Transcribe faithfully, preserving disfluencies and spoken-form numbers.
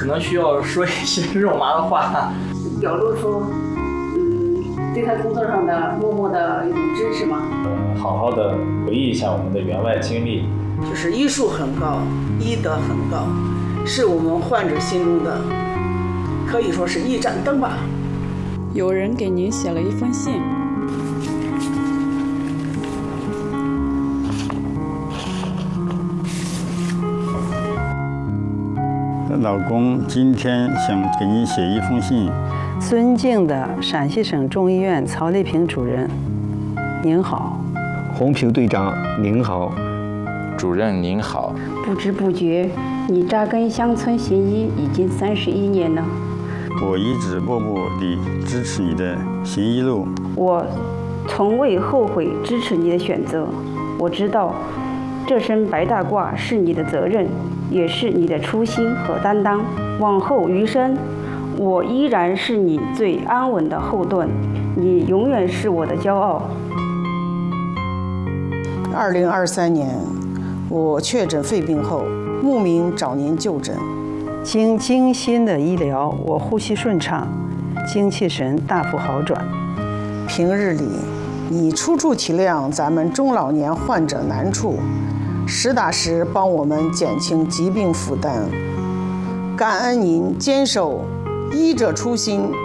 可能需要说一些肉麻的话， 表露出嗯对他工作上的默默的一种支持吗？ 嗯，好好的回忆一下我们的员外经历。 就是医术很高，医德很高，是我们患者心中的可以说是一盏灯吧。 有人给您写了一封信。 老公今天想给你写一封信。 尊敬的陕西省中医院曹丽萍主任，您好。 洪平队长您好。 主任您好。 不知不觉，你扎根乡村行医已经三十一年了。 我一直默默地支持你的行医路。 我从未后悔支持你的选择。我知道，这身白大褂是你的责任，也是你的初心和担当。往后余生，我依然是你最安稳的后盾，你永远是我的骄傲。 二零二三年，我确诊肺病后，慕名找您就诊。 经精心的医疗，我呼吸顺畅，精气神大幅好转。 平日里，你处处体谅咱们中老年患者难处，实打实帮我们减轻疾病负担。感恩您坚守医者初心，